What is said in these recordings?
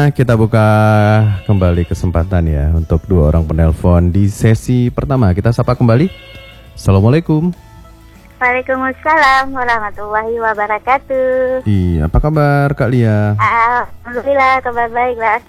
kita buka kembali kesempatan ya untuk dua orang penelpon di sesi pertama. Kita sapa kembali. Assalamualaikum. Waalaikumsalam warahmatullahi wabarakatuh. Iya, apa kabar Kak Lia? Alhamdulillah, kabar baik lah.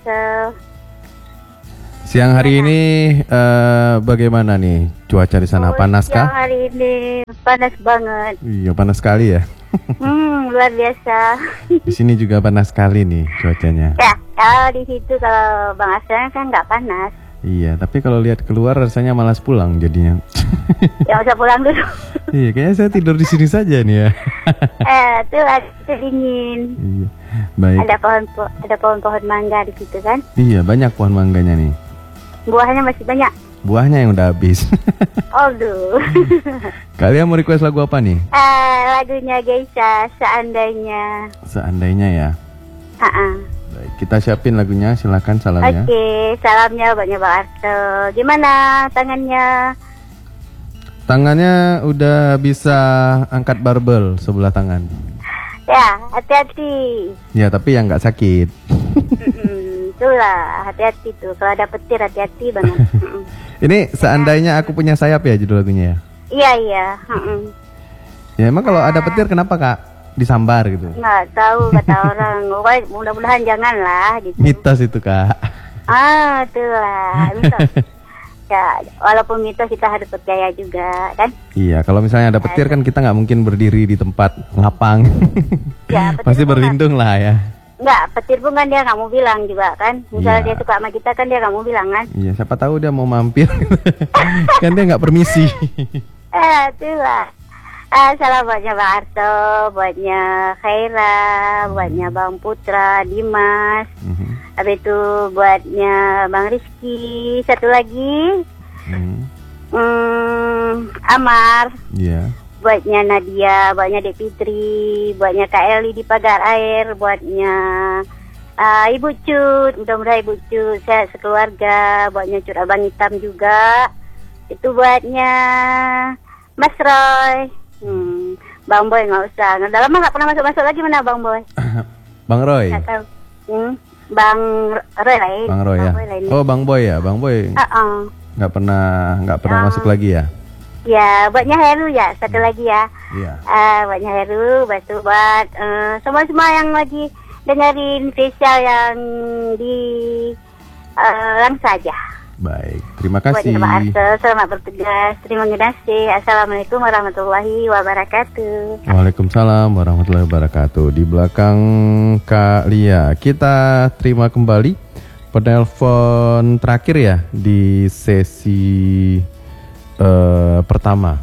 Siang hari ini bagaimana nih cuaca di sana? Panas kah? Siang hari ini panas banget. Iya, panas sekali ya. Luar biasa. Di sini juga panas sekali nih cuacanya. Ya, kalau di situ kalau Bang Aslan kan nggak panas. Iya, tapi kalau lihat keluar rasanya malas pulang jadinya. Ya usah pulang dulu. Iya, kayaknya saya tidur di sini saja nih ya. Tuh ada dingin. Iya, baik. Ada pohon-pohon mangga di situ kan? Iya, banyak pohon mangganya nih. Buahnya masih banyak. Buahnya yang udah habis. Aduh. Kalian mau request lagu apa nih? Lagunya Geisha, Seandainya. Seandainya ya. Baik, kita siapin lagunya, silakan salamnya. Oke, salamnya banyak Bang Arto. Gimana tangannya? Tangannya udah bisa angkat barbel sebelah tangan. Ya, hati-hati. Ya, tapi yang nggak sakit. Itulah, hati-hati tuh. Kalau ada petir, hati-hati banget. Ini seandainya aku punya sayap ya judul lagunya ya? Iya. Ya emang kalau ada petir kenapa Kak? Disambar gitu? Nggak tahu kata orang. Mudah-mudahan janganlah gitu. Mitos itu Kak. Itulah mitos. Ya, walaupun mitos kita harus percaya juga kan? Iya, kalau misalnya ada petir kan kita nggak mungkin berdiri di tempat lapang. Ya, pasti berlindung lah ya. Enggak, petir pun kan dia nggak mau bilang juga kan. Misalnya dia suka sama kita kan dia nggak mau bilang kan. Iya, siapa tahu dia mau mampir. Kan dia nggak permisi. Itulah. Salam buatnya Bang Arto, buatnya Khaira, buatnya Bang Putra, Dimas. Habis itu buatnya Bang Rizky, satu lagi. Amar. Iya. Buatnya Nadia, buatnya Dek Fitri, buatnya Kak Eli di Pagar Air, buatnya Ibu Cut, mudah-mudahan Ibu Cut sehat sekeluarga, buatnya Cut Abang Hitam juga, itu buatnya Mas Roy, Bang Boy nggak usah, udah lama nggak pernah masuk lagi, mana Bang Boy? Bang Roy? Nggak tahu, Bang Roy lain. Bang Roy ya? Oh Bang Boy ya, Bang Boy nggak pernah masuk lagi ya? Ya, buatnya Heru ya, satu lagi ya. Iya. Buatnya Heru, buat semua yang lagi dengerin spesial yang di langsung saja. Baik, terima kasih. Buatnya Pak Arto, selamat bertugas. Terima kasih. Assalamualaikum warahmatullahi wabarakatuh. Waalaikumsalam warahmatullahi wabarakatuh. Di belakang Kak Lia, kita terima kembali penelpon terakhir ya di sesi pertama.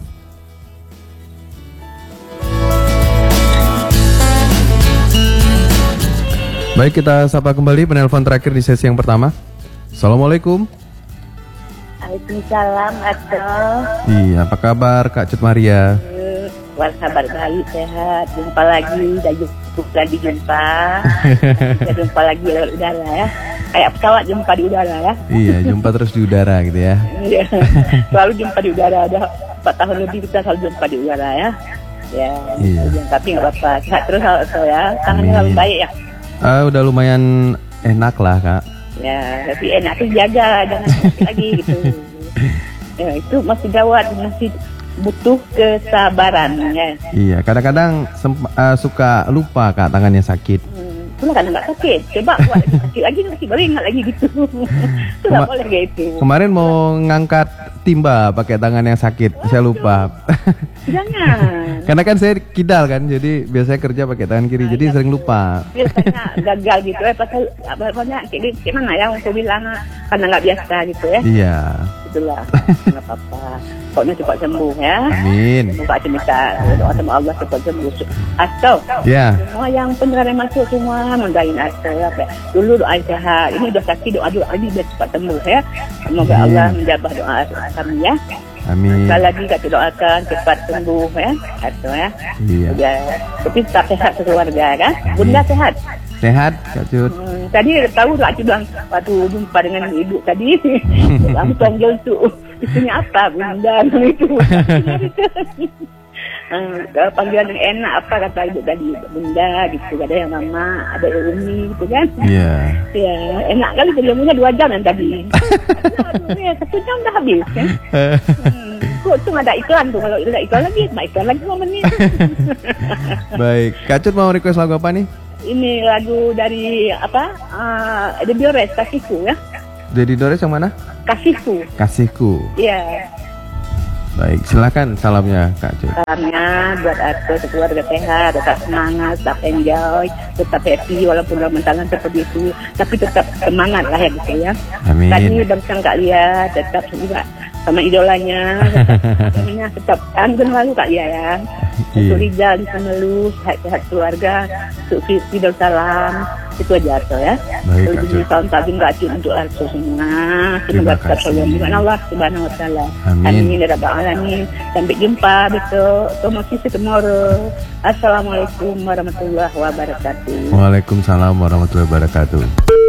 Baik, kita sapa kembali penelpon terakhir di sesi yang pertama. Assalamualaikum. Waalaikumsalam Arto. Iya, apa kabar Kak Cut Maria? Kabar baik, sehat. Jumpa lagi, udah jumpa. Kita jumpa lagi lewat udara ya. Kayak pesawat jumpa di udara ya. Iya, jumpa terus di udara gitu ya. Iya, selalu jumpa di udara. Ada 4 tahun lebih kita selalu jumpa di udara ya. Ya, iya. Tapi nggak apa-apa. Sehat terus ya. Tangannya lebih baik ya. Udah lumayan enak lah Kak. Ya, tapi enak tuh jaga, jangan sakit lagi gitu. Ya, itu masih gawat, masih butuh kesabaran ya. Iya, kadang-kadang suka lupa Kak tangannya sakit. Itulah kan nggak sakit. Coba buat sakit baru ingat lagi gitu. Itu nggak boleh kayak itu. Kemarin mau ngangkat timba pakai tangan yang sakit, saya lupa. Jangan. Karena kan saya kidal kan, jadi biasanya kerja pakai tangan kiri, jadi sering lupa. Biasanya gagal gitu ya, pasal banyak kayak mana yang aku bilang karena nggak biasa gitu ya. Iya. Itulah, nggak apa-apa. Pokoknya cepat sembuh ya. Amin. Semoga minta doa sama Allah cepat sembuh. Atau semua yang pendengar masuk semua mendoain Arto ya. Dulu doa sehat, ini udah sakit doa ini biar cepat sembuh ya. Semoga Allah menjabah doa kami ya. Amin. Sekali lagi kita doakan cepat sembuh ya Arto ya. Iya. Tapi tetap sehat sekeluarga kan. Bunda sehat. Sehat Kak Cut. Tadi tahu tak bilang waktu jumpa dengan ibu tadi. Aku panggil tu. Isinya apa Bunda itu. panggilan yang enak apa kata ibu tadi, bunda gitu, ada yang mama, ada yang umi gitu kan. Ya, enak kali ilmunya 2 jam yang tadi. Aduh, ya, 1 jam dah habis kan. Kok tuh ada iklan tuh, kalau ada iklan lagi 5 menit. Baik, Kak Cut mau request lagu apa nih? Ini lagu dari Deddy Dores, Kasihku ya. Deddy Dores yang mana? Kasihku. Iya. Baik, silakan salamnya Kak Cut. Salamnya buat aku sekeluarga sehat, tetap semangat, tetap enjoy, tetap happy walaupun dalam tangan seperti itu, tapi tetap semangat lah ya gitu ya. Amin. Tadi bangsa Kak Lia tetap juga sama idolanya, tetap anggun lalu Kak Lia ya. Untuk Rizal di Semelu, sehat-sehat keluarga, untuk Fitri Salam, itu aja Arto ya. Baik, Kak Cut. Tahun tabim Kak Cut untuk Arto semua. Semoga tetap selalu dengan Allah Subhanahu Wa Taala. Amin ya Rabbal Alamin. Sampai jumpa besok. See you tomorrow. Assalamualaikum warahmatullahi wabarakatuh. Waalaikumsalam warahmatullahi wabarakatuh.